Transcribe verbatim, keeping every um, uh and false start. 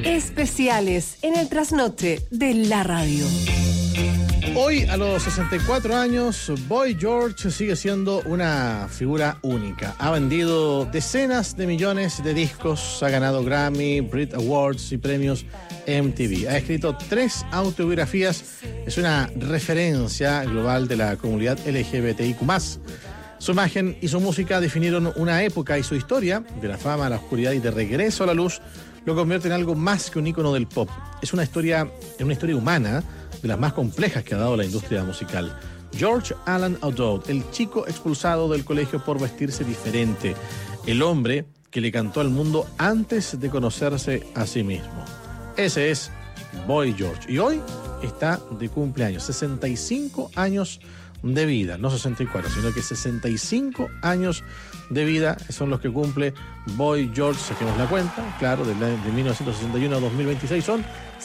Especiales en el trasnoche de la radio. Hoy, a los sesenta y cuatro años, Boy George sigue siendo una figura única. Ha vendido decenas de millones de discos, ha ganado Grammy, Brit Awards y premios M T V. Ha escrito tres autobiografías, es una referencia global de la comunidad L G B T I Q más. Su imagen y su música definieron una época y su historia, de la fama a la oscuridad y de regreso a la luz, lo convierte en algo más que un ícono del pop. Es una historia, es una historia humana, de las más complejas que ha dado la industria musical. George Alan O'Dowd, el chico expulsado del colegio por vestirse diferente, el hombre que le cantó al mundo antes de conocerse a sí mismo. Ese es Boy George, y hoy está de cumpleaños, sesenta y cinco años de vida, no sesenta y cuatro, sino que sesenta y cinco años de vida son los que cumple Boy George. Saquemos la cuenta, claro, de, la, de mil novecientos sesenta y uno a dos mil veintiséis son